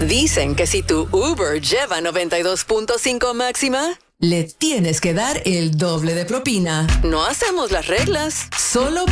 Dicen que si tu Uber lleva 92.5 máxima, le tienes que dar el doble de propina. no hacemos las reglas, Solo